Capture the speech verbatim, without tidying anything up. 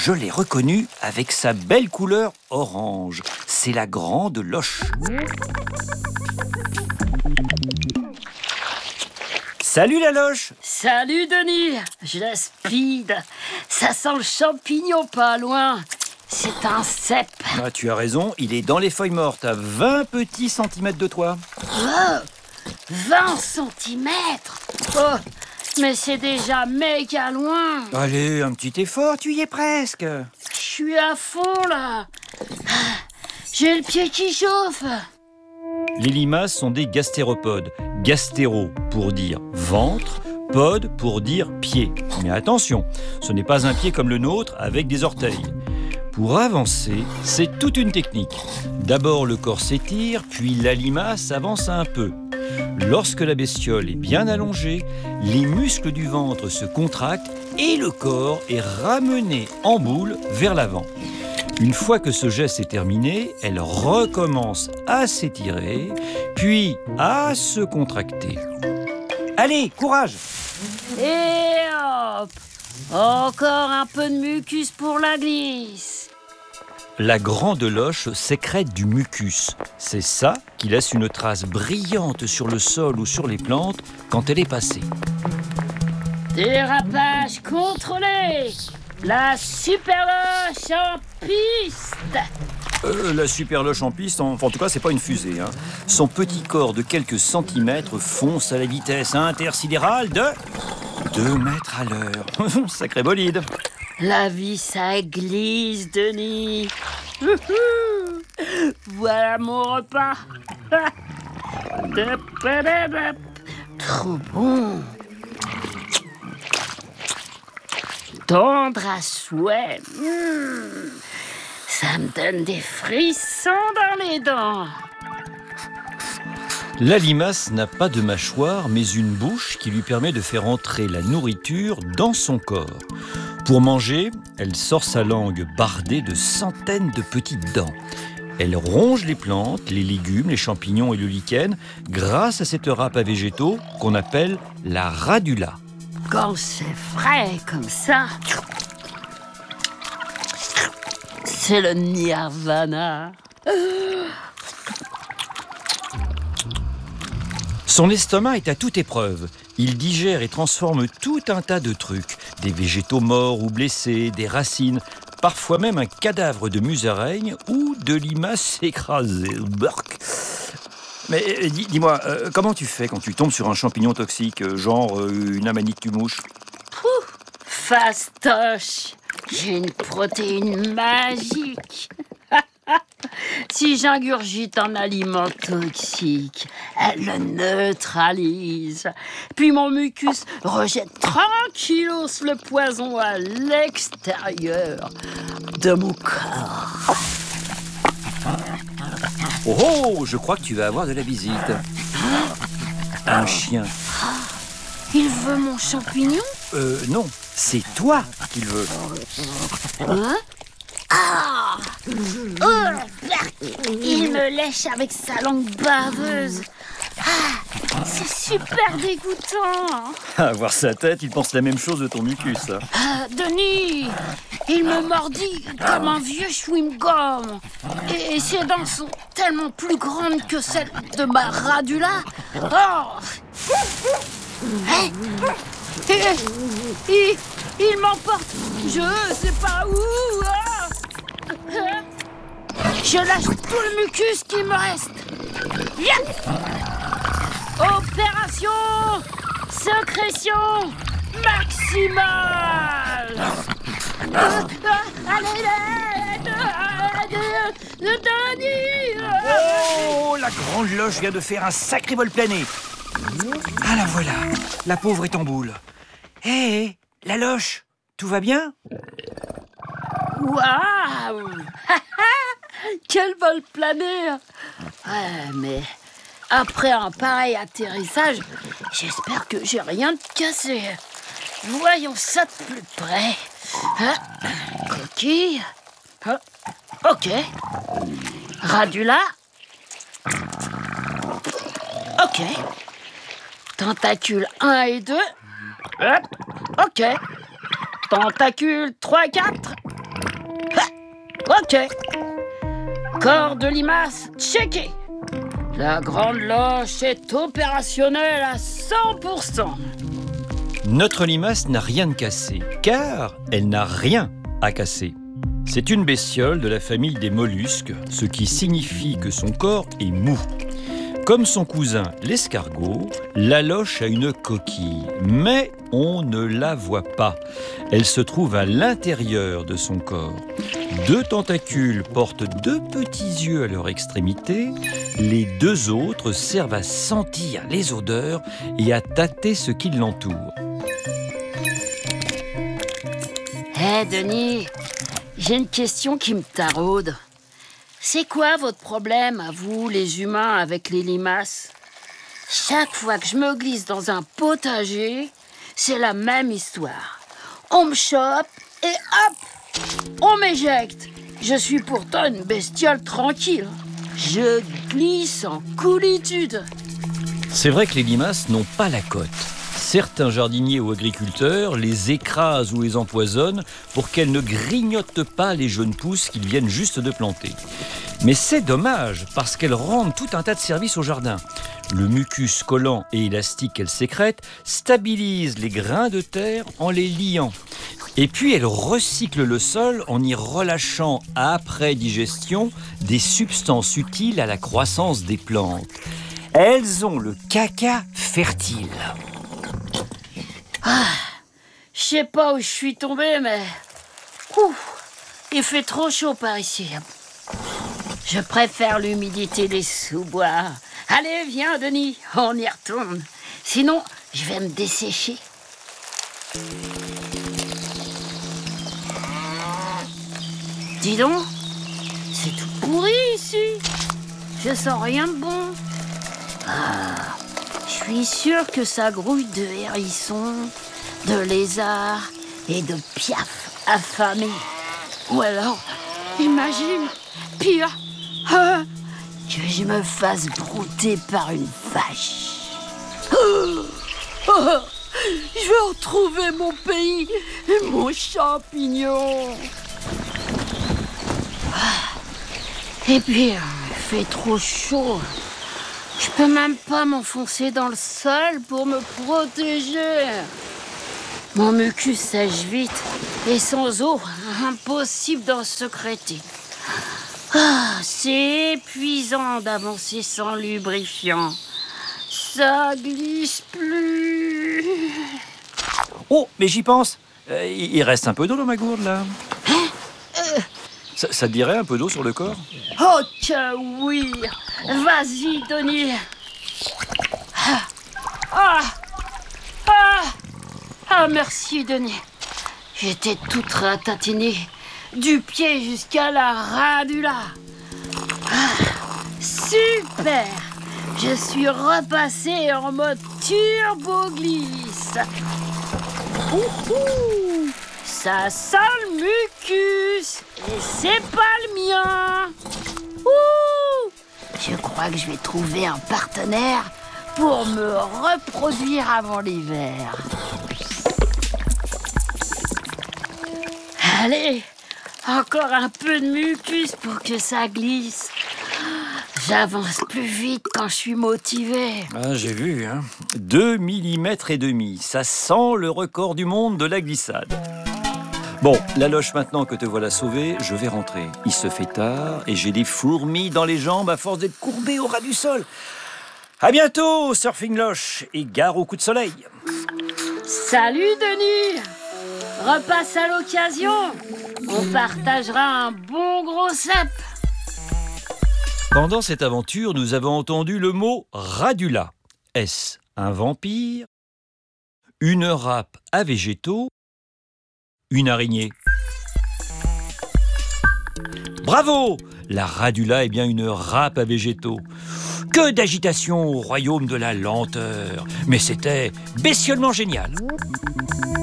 Je l'ai reconnue avec sa belle couleur orange. C'est la grande loche. Salut la loche! Salut Denis, je la speed. Ça sent le champignon pas loin. C'est un cèpe. Ah, tu as raison, il est dans les feuilles mortes, à vingt petits centimètres de toi. Oh, vingt centimètres. Oh, mais c'est déjà méga loin. Allez, un petit effort, tu y es presque. Je suis à fond là. J'ai le pied qui chauffe. Les limaces sont des gastéropodes. Gastéro pour dire ventre, pod pour dire pied. Mais attention, ce n'est pas un pied comme le nôtre avec des orteils. Pour avancer, c'est toute une technique. D'abord, le corps s'étire, puis la limace avance un peu. Lorsque la bestiole est bien allongée, les muscles du ventre se contractent et le corps est ramené en boule vers l'avant. Une fois que ce geste est terminé, elle recommence à s'étirer, puis à se contracter. Allez, courage! Et hop! Encore un peu de mucus pour la glisse. La grande loche sécrète du mucus. C'est ça qui laisse une trace brillante sur le sol ou sur les plantes quand elle est passée. Dérapage contrôlé. La superloche en piste. Euh, la superloche en piste, enfin, en tout cas, c'est pas une fusée. Hein. Son petit corps de quelques centimètres fonce à la vitesse intersidérale de deux mètres à l'heure. Sacré bolide. La vie, ça glisse, Denis. Voilà mon repas. Trop bon. Tendre à souhait. Mmh. Ça me donne des frissons dans les dents. La limace n'a pas de mâchoire, mais une bouche qui lui permet de faire entrer la nourriture dans son corps. Pour manger, elle sort sa langue bardée de centaines de petites dents. Elle ronge les plantes, les légumes, les champignons et le lichen grâce à cette râpe à végétaux qu'on appelle la radula. Quand c'est frais comme ça, c'est le nirvana. Son estomac est à toute épreuve. Il digère et transforme tout un tas de trucs. Des végétaux morts ou blessés, des racines, parfois même un cadavre de musaraigne ou de limace écrasée. Burk. Mais euh, dis, dis-moi, euh, comment tu fais quand tu tombes sur un champignon toxique, euh, genre euh, une amanite mouche? Pouh, fastoche. J'ai une protéine magique. Si j'ingurgite un aliment toxique, elle le neutralise. Puis mon mucus rejette tranquillos le poison à l'extérieur de mon corps. Oh, oh, je crois que tu vas avoir de la visite. Un chien. Il veut mon champignon? Euh, non, c'est toi qu'il veut. Hein? Ah! Oh! Il me lèche avec sa langue baveuse. Ah! C'est super dégoûtant. À voir sa tête, il pense la même chose de ton mucus. Ah, Denis, il me mordit comme un vieux chewing-gum. Et, et ses dents sont tellement plus grandes que celles de ma radula. Oh! Hey! Et- Il, il m'emporte, je sais pas où. Ah! Je lâche tout le mucus qui me reste. Viens! Opération sécrétion maximale. Euh, euh, allez, Denis! Oh, la grande loche vient de faire un sacré vol plané. Ah, la voilà, la pauvre est en boule. Hé, hey, la loche, tout va bien? Waouh! Quel vol plané! Ouais, mais après un pareil atterrissage, j'espère que j'ai rien de cassé. Voyons ça de plus près. Hein? Coquille. Hein? Ok. Radula. Ok. Tentacules un et deux. Hop. Ok. Tentacules trois et quatre. Ok. Corps de limace, checké. La grande loche est opérationnelle à cent pour cent. Notre limace n'a rien de cassé, car elle n'a rien à casser. C'est une bestiole de la famille des mollusques, ce qui signifie que son corps est mou. Comme son cousin l'escargot, la loche a une coquille, mais on ne la voit pas. Elle se trouve à l'intérieur de son corps. Deux tentacules portent deux petits yeux à leur extrémité. Les deux autres servent à sentir les odeurs et à tâter ce qui l'entoure. Hé, hey, Denis, j'ai une question qui me taraude. C'est quoi votre problème, à vous, les humains, avec les limaces? Chaque fois que je me glisse dans un potager, c'est la même histoire. On me chope et hop, on m'éjecte. Je suis pourtant une bestiole tranquille. Je glisse en coolitude. C'est vrai que les limaces n'ont pas la cote. Certains jardiniers ou agriculteurs les écrasent ou les empoisonnent pour qu'elles ne grignotent pas les jeunes pousses qu'ils viennent juste de planter. Mais c'est dommage parce qu'elles rendent tout un tas de services au jardin. Le mucus collant et élastique qu'elles sécrètent stabilise les grains de terre en les liant. Et puis elles recyclent le sol en y relâchant après digestion des substances utiles à la croissance des plantes. Elles ont le caca fertile. Ah, je sais pas où je suis tombée, mais ouf, il fait trop chaud par ici. Je préfère l'humidité des sous-bois. Allez, viens, Denis, on y retourne. Sinon, je vais me dessécher. Dis donc, c'est tout pourri ici. Je sens rien de bon. Ah, je suis sûre que ça grouille de hérissons, de lézards et de piafs affamés. Ou alors, imagine, pire, euh, que je me fasse brouter par une vache. Oh, oh, je veux retrouver mon pays et mon champignon. Et puis, il fait trop chaud. Je peux même pas m'enfoncer dans le sol pour me protéger. Mon mucus sèche vite et sans eau, impossible d'en sécréter. Ah, c'est épuisant d'avancer sans lubrifiant. Ça glisse plus. Oh, mais j'y pense. Euh, il reste un peu d'eau dans ma gourde, là. Hein euh... ça, ça te dirait un peu d'eau sur le corps? Oh que oui. Vas-y, Denis. Ah, ah, ah, ah merci, Denis. J'étais toute ratatinée, du pied jusqu'à la radula. Ah, super. Je suis repassée en mode turbo-glisse. Ouhou, ça sent le mucus et c'est pas le mien. Ouh, je crois que je vais trouver un partenaire pour me reproduire avant l'hiver. Allez, encore un peu de mucus pour que ça glisse. J'avance plus vite quand je suis motivée. Ah, j'ai vu, hein. deux millimètres et demi. Ça sent le record du monde de la glissade. Bon, la loche, maintenant que te voilà sauvée, je vais rentrer. Il se fait tard et j'ai des fourmis dans les jambes à force d'être courbé au ras du sol. À bientôt, Surfing Loche, et gare au coup de soleil. Salut, Denis. Repasse à l'occasion. On partagera un bon gros cep. Pendant cette aventure, nous avons entendu le mot radula. Est-ce un vampire? Une râpe à végétaux? Une araignée? Bravo! La radula est bien une râpe à végétaux. Que d'agitation au royaume de la lenteur! Mais c'était bestiolement génial!